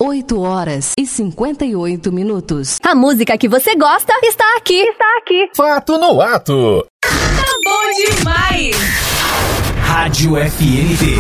8h58. A música que você gosta está aqui. Fato no ato. Tá bom demais! Rádio FNT.